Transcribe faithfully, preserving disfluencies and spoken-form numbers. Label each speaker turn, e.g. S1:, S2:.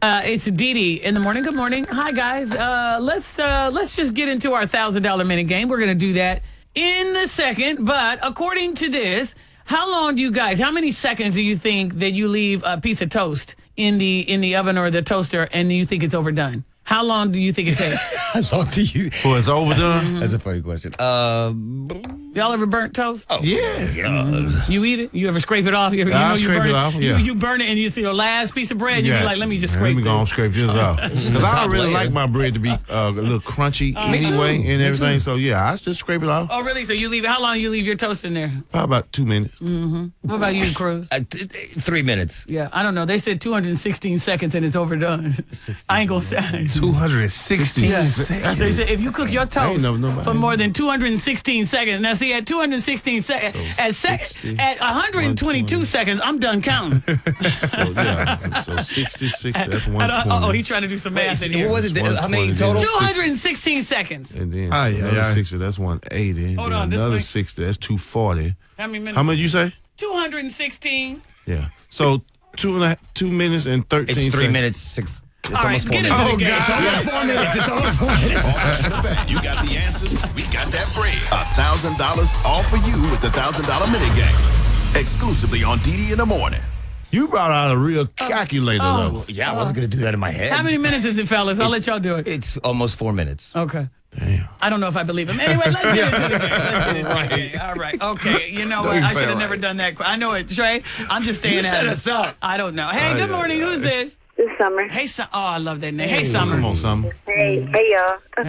S1: Uh, it's Dee Dee in the morning. Good morning. Hi, guys. Uh, let's uh, let's just get into our one thousand dollars minute game. We're going to do that in a second. But according to this, how long do you guys, how many seconds do you think that you leave a piece of toast in the in the oven or the toaster and you think it's overdone? How long do you think it takes?
S2: How long do you?
S3: Well, it's overdone.
S2: That's a funny question. Um,
S1: Y'all ever burnt toast?
S2: oh,
S3: Yeah.
S2: God.
S1: You eat it? You ever scrape it off? You, ever, you
S3: I
S1: know you
S3: scrape
S1: burn
S3: it off, yeah.
S1: You, you burn it and you see your last piece of bread. You
S3: Yeah.
S1: be like, let me just
S3: Let
S1: scrape
S3: me
S1: it.
S3: go and scrape this off. Because I
S2: top
S3: don't really
S2: layer.
S3: like my bread to be uh, a little crunchy anyway and everything. So, yeah, I just scrape it off.
S1: Oh, really? So you leave? How long you leave your toast in there?
S3: Probably about two minutes.
S1: What about you, Cruz?
S2: Uh, t- t- three minutes.
S1: Yeah, I don't know. They said two hundred sixteen seconds and it's overdone. I ain't gonna say.
S3: two hundred sixty
S1: Yeah.
S3: seconds.
S1: They said if you cook your
S3: ain't
S1: toast
S3: know nobody.
S1: for more than two hundred sixteen seconds. Now, see, at two hundred sixteen seconds,
S3: So
S1: at sec-
S3: sixty,
S1: at one hundred twenty-two
S3: one twenty.
S1: seconds, I'm done counting.
S3: So, yeah. So, sixty, sixty, that's
S1: I
S3: one
S1: don't-
S3: twenty.
S1: oh, he's trying to do some math in
S2: What
S1: here.
S2: was it?
S3: It's
S2: How many
S3: one
S2: total?
S3: twenty.
S1: two hundred sixteen seconds.
S3: And then
S4: Ah, yeah,
S3: another
S4: yeah.
S3: sixty, that's one eighty. And
S1: Hold
S3: then
S1: on, this
S3: another
S1: way.
S3: sixty, that's two forty.
S1: How many minutes?
S3: How much you say?
S1: two hundred sixteen.
S3: Yeah. So, two and a half, two minutes and thirteen
S2: It's three
S3: seconds.
S2: minutes. Six. It's
S1: All right,
S2: almost four
S1: get
S2: minutes.
S1: into the game. It's almost four minutes. It's almost four minutes.
S5: You got the answers. We got that bread. A thousand dollars all for you with the thousand dollar minute game. Exclusively on Dee Dee in the morning.
S3: You brought out a real calculator,
S1: oh.
S3: though.
S2: Yeah, I wasn't gonna do that in my head.
S1: How many minutes is it, fellas? I'll let y'all do it.
S2: It's almost four minutes.
S1: Okay.
S3: Damn.
S1: I don't know if I believe him. Anyway, let's get into the game. Let's get into the game. All right. Okay. You know what?
S3: you
S1: I
S3: say
S1: should have
S3: right.
S1: never done that. I know it, Trey. I'm just staying
S2: You
S1: at
S2: set
S1: it.
S2: us up.
S1: I don't know. Hey, good morning. Who's this?
S6: This summer.
S1: Hey, Summer. Oh, I love that name. Hey, Summer.
S3: Come on, Summer.
S6: Hey, hey, y'all.